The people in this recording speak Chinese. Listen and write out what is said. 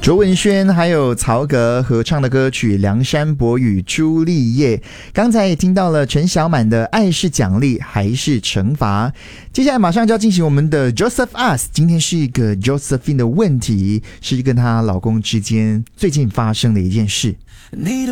卓文萱还有曹格合唱的歌曲《梁山伯与朱丽叶》，刚才也听到了陈小满的《爱是奖励还是惩罚》。接下来马上就要进行我们的 Joseph Ask， 今天是一个 Josephine 的问题，是跟她老公之间最近发生的一件事。 你的